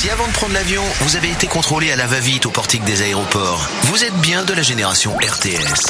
Si avant de prendre l'avion, vous avez été contrôlé à la va-vite au portique des aéroports, vous êtes bien de la génération RTS.